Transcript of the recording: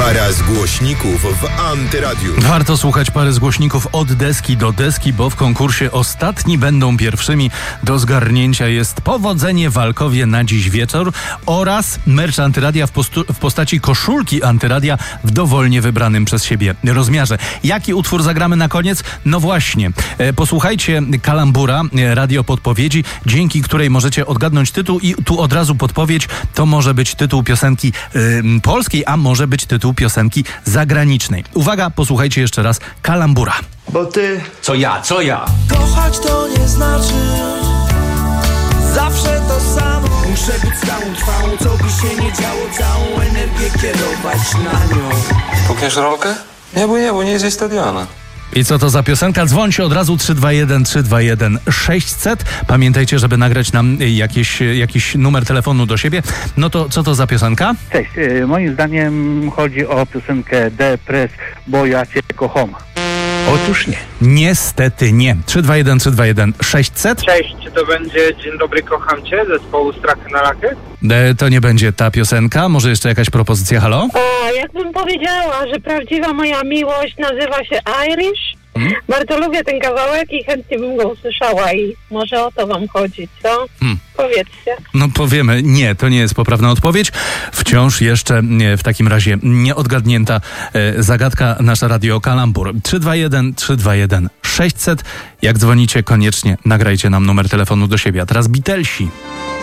Para z głośników w Antyradiu. Warto słuchać pary z głośników od deski do deski, bo w konkursie ostatni będą pierwszymi. Do zgarnięcia jest powodzenie w Walkowie na dziś wieczór oraz merch Antyradia w postaci koszulki Antyradia w dowolnie wybranym przez siebie rozmiarze. Jaki utwór zagramy na koniec? No właśnie, posłuchajcie Kalambura, radio podpowiedzi, dzięki której możecie odgadnąć tytuł i tu od razu podpowiedź, to może być tytuł piosenki polskiej, a może być tytuł piosenki zagranicznej. Uwaga, posłuchajcie jeszcze raz Kalambura. Bo ty... Co ja? Kochać to nie znaczy zawsze to samo. Muszę być całą trwałą, co by się nie działo, całą energię kierować na nią. Pukniesz rolkę? Nie, bo nie jest stadiona. I co to za piosenka? Dzwońcie od razu 321 600. Pamiętajcie, żeby nagrać nam jakiś numer telefonu do siebie. No to co to za piosenka? Cześć, moim zdaniem chodzi o piosenkę Depres, bo ja cię kocham. Otóż nie. Niestety nie. 321 600. Cześć, czy to będzie Dzień dobry, kocham cię zespołu Strachy na Lachy? To nie będzie ta piosenka. Może jeszcze jakaś propozycja, halo? Jakbym powiedziała, że prawdziwa moja miłość nazywa się Irish. Bardzo lubię ten kawałek i chętnie bym go usłyszała i może o to wam chodzi, co? Powiedzcie. No powiemy, nie, to nie jest poprawna odpowiedź. Wciąż jeszcze w takim razie nieodgadnięta zagadka. Nasza radio Kalambur 321 600. Jak dzwonicie, koniecznie nagrajcie nam numer telefonu do siebie. A teraz Beatlesi.